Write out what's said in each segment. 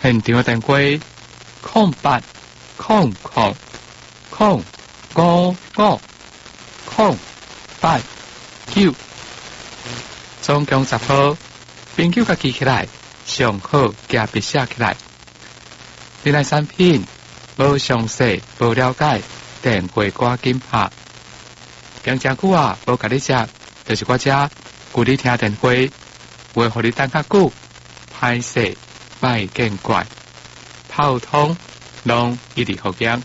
现场的电话0800005559，总共10号，朋友甲记起来，上好加笔写起来。你来产品无详细、无了解，电话赶紧拍。讲真久啊，无甲你食，就是我遮故你听电话，话互你等较久，歹势歹见怪，泡汤拢一直好惊。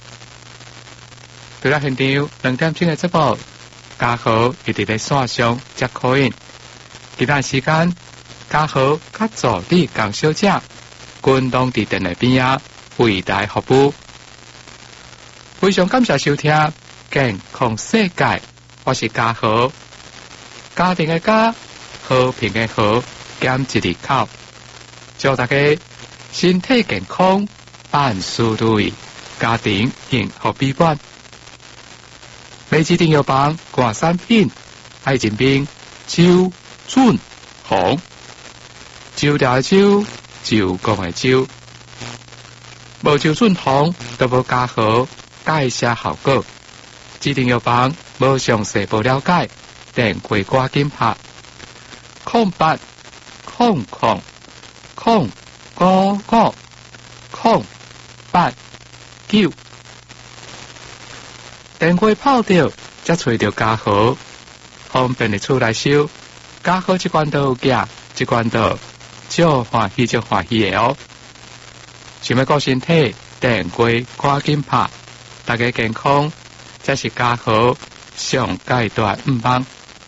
对了，现场2点钟的节目，嘉豪一直在线上接口音。其他时间，嘉豪甲助理江小姐，均拢伫电台边啊为大家服务。非常感谢收听健康世界，我是嘉豪。家庭的家，和平的和，减一字口。祝大家身体健康，万事如意，家庭幸福美满。每指定药房挂产品，爱情兵周准红，周调的周，周公的周，无周准红都无嘉豪介绍效果。指定药房无详细无了解，电话赶紧拍0800005559，电话泡到，才找到嘉豪，方便的厝来收。嘉豪一罐都有价，一罐都足欢喜的哦。想要顾身体，电话赶紧拍。大家健康，这是嘉豪上阶段望。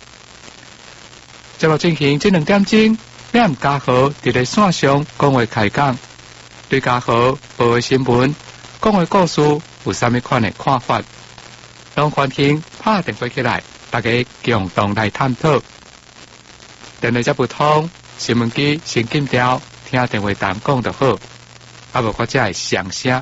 节目进行这2点钟，念嘉豪伫咧线上讲话开讲，对嘉豪报的新闻、讲的故事有啥物款的看法，拢欢迎拍电话起来，大家共同来探讨。电话接不通，新闻机先紧调，听电话筒讲就好，啊无我才会上声。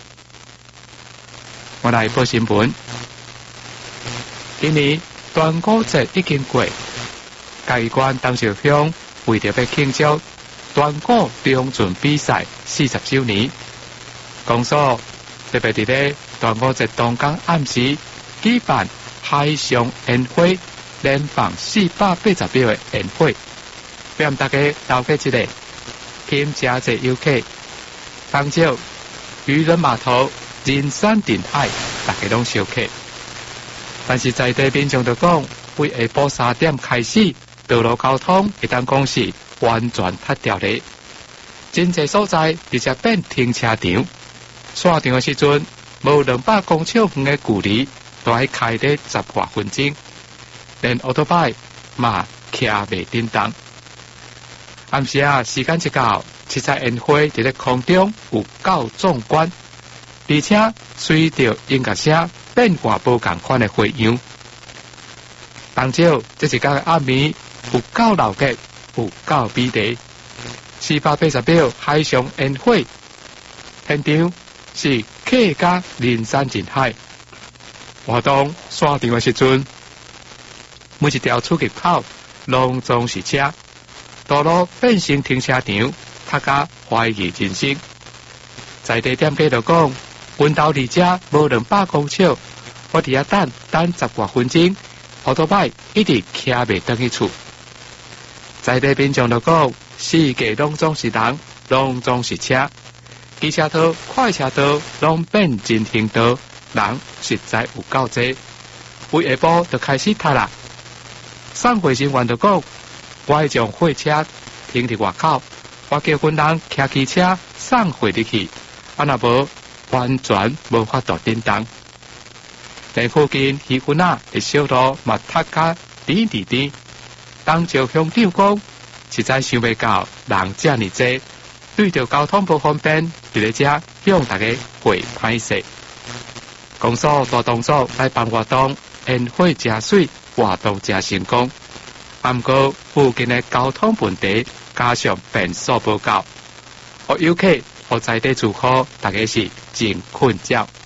我来报新闻。今年端午节已经过，嘉义县东石乡为着要庆祝端午中巡比赛40周年，公所特别伫咧端午节当天暗时举办海上烟火，连放480秒的烟火，要让大家了解一下金家节游客，当朝渔人码头人山人海，大家拢烧客。但是在地民众就讲，为下晡3点开始，道路交通会当讲是完全断掉咧。真济所在直接变停车场，线场的时阵，无200公尺远的距离，都要开得10多分钟，连奥多拜嘛徛袂叮当。暗时啊，时间一到，七彩烟花伫咧空中有够壮观，而且随着音乐声变化无共款的花样。当朝这一天的暗暝有够闹热，有够美丽。480秒海上烟火，现场是客家人山人海。活动线场的时阵，每一条出入口拢总是车，道路变成停车场，大家怀疑人生。在地店家就讲，阮兜离遮无200公尺，我伫遐等10多分钟，奥多摆一直徛袂转去厝。在地民众就讲，世界拢总是人，拢总是车，机车道、快车道拢变人行道，人实在有够多。为下晡就开始塌啦。送货人员就讲，我会将货车停伫外口，我叫阮人骑机车送货入去，啊若无完全无法度叮当。在附近鱼群仔的小路嘛塌甲甜甜甜。当朝乡长讲，实在想袂到人这么多，对着交通不方便，伫咧遮向大家会歹势。公所大动作来办活动，烟火真水，活动真成功。不过附近的交通问题加上变数不够，互游客、互在地住户，大家是真困扰。